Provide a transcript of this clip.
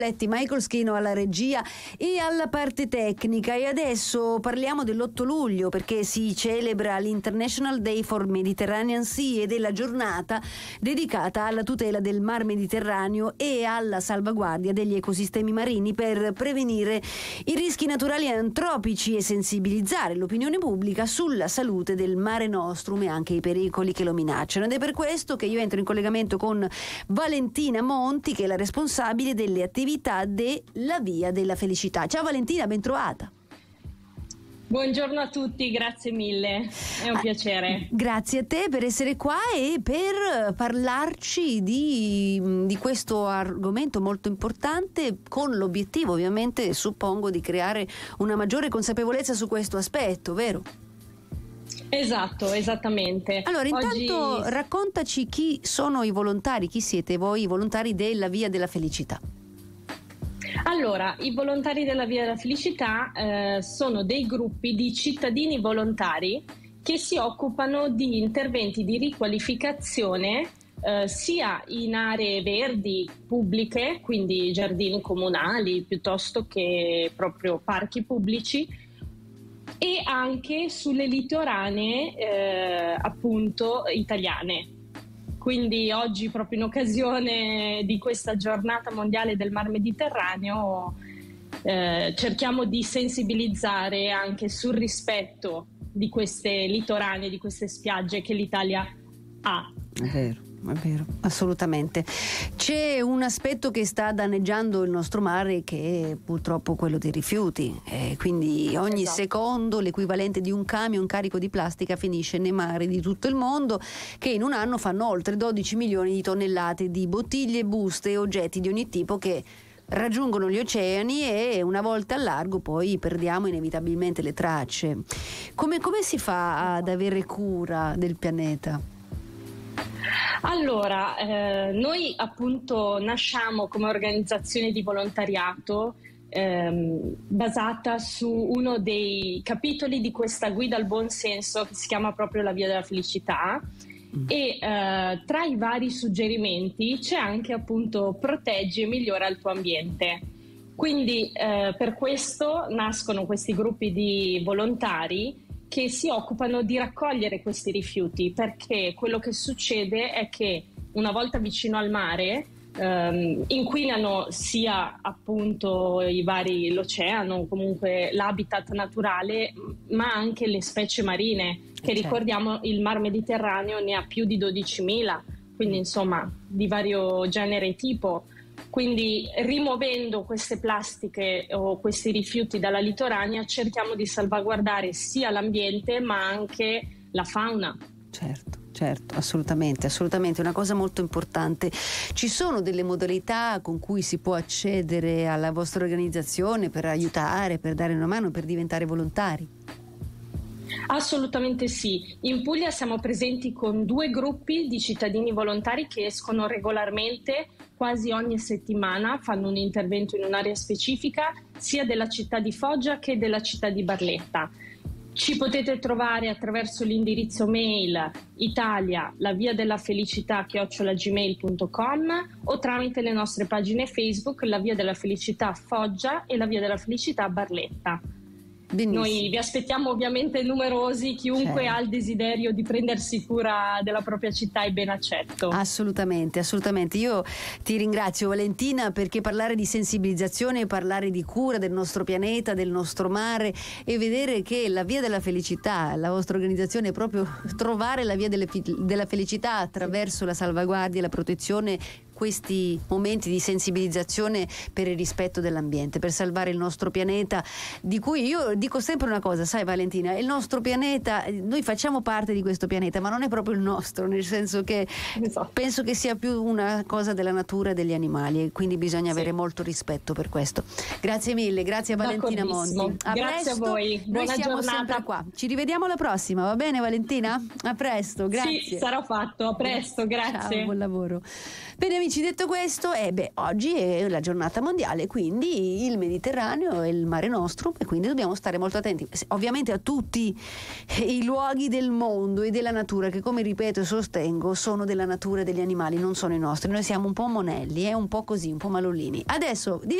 Michael Schino alla regia e alla parte tecnica. E adesso parliamo dell'8 luglio perché si celebra l'International Day for Mediterranean Sea ed è la giornata dedicata alla tutela del Mar Mediterraneo e alla salvaguardia degli ecosistemi marini per prevenire i rischi naturali e antropici e sensibilizzare l'opinione pubblica sulla salute del Mare Nostrum e anche i pericoli che lo minacciano. Ed è per questo che io entro in collegamento con Valentina Monti, che è la responsabile delle attività della Via della Felicità. Ciao Valentina, ben trovata. Buongiorno a tutti, grazie mille, è un piacere. Grazie a te per essere qua e per parlarci di questo argomento molto importante, con l'obiettivo ovviamente, suppongo, di creare una maggiore consapevolezza su questo aspetto, vero? Esatto, esattamente. Allora, intanto raccontaci chi sono i volontari, chi siete voi i volontari della Via della Felicità. Allora, i volontari della Via della Felicità sono dei gruppi di cittadini volontari che si occupano di interventi di riqualificazione sia in aree verdi pubbliche, quindi giardini comunali, piuttosto che proprio parchi pubblici, e anche sulle litoranee appunto italiane. Quindi oggi, proprio in occasione di questa giornata mondiale del Mar Mediterraneo, cerchiamo di sensibilizzare anche sul rispetto di queste litoranee, di queste spiagge che l'Italia ha. È vero, assolutamente. C'è un aspetto che sta danneggiando il nostro mare, che è purtroppo quello dei rifiuti, quindi ogni secondo l'equivalente di un camion carico di plastica finisce nei mari di tutto il mondo, che in un anno fanno oltre 12 milioni di tonnellate di bottiglie, buste e oggetti di ogni tipo che raggiungono gli oceani e una volta al largo poi perdiamo inevitabilmente le tracce. Come si fa ad avere cura del pianeta? Allora, noi appunto nasciamo come organizzazione di volontariato basata su uno dei capitoli di questa guida al buon senso che si chiama proprio la Via della Felicità e tra i vari suggerimenti c'è anche appunto proteggi e migliora il tuo ambiente. Quindi per questo nascono questi gruppi di volontari che si occupano di raccogliere questi rifiuti, perché quello che succede è che una volta vicino al mare inquinano sia appunto l'oceano, comunque l'habitat naturale, ma anche le specie marine, che ricordiamo il Mar Mediterraneo ne ha più di 12.000, quindi insomma di vario genere e tipo. Quindi rimuovendo queste plastiche o questi rifiuti dalla litorania cerchiamo di salvaguardare sia l'ambiente ma anche la fauna. Certo, assolutamente, una cosa molto importante. Ci sono delle modalità con cui si può accedere alla vostra organizzazione per aiutare, per dare una mano, per diventare volontari? Assolutamente sì. In Puglia siamo presenti con 2 gruppi di cittadini volontari che escono regolarmente, quasi ogni settimana, fanno un intervento in un'area specifica sia della città di Foggia che della città di Barletta. Ci potete trovare attraverso l'indirizzo mail Italia, la via della felicità @gmail.com o tramite le nostre pagine Facebook, la Via della Felicità Foggia e la Via della Felicità Barletta. Benissimo. Noi vi aspettiamo ovviamente numerosi, chiunque ha il desiderio di prendersi cura della propria città è ben accetto. Assolutamente. Io ti ringrazio Valentina, perché parlare di sensibilizzazione, parlare di cura del nostro pianeta, del nostro mare e vedere che la Via della Felicità, la vostra organizzazione, è proprio trovare la Via della Felicità attraverso la salvaguardia e la protezione, questi momenti di sensibilizzazione per il rispetto dell'ambiente, per salvare il nostro pianeta, di cui io dico sempre una cosa, sai Valentina, il nostro pianeta, noi facciamo parte di questo pianeta, ma non è proprio il nostro, nel senso che penso che sia più una cosa della natura e degli animali, e quindi bisogna avere molto rispetto per questo. Grazie mille, grazie a Valentina Monti. Grazie a voi, buona noi siamo giornata. sempre qua, ci rivediamo alla prossima, va bene Valentina? A presto, grazie. Sì, sarà fatto, a presto, grazie. Ciao, buon lavoro. Bene amici, amici, detto questo, oggi è la giornata mondiale, quindi il Mediterraneo è il Mare Nostrum e quindi dobbiamo stare molto attenti, ovviamente, a tutti i luoghi del mondo e della natura che, come ripeto e sostengo, sono della natura e degli animali, non sono i nostri. Noi siamo un po' monelli, un po' così, un po' malolini. Adesso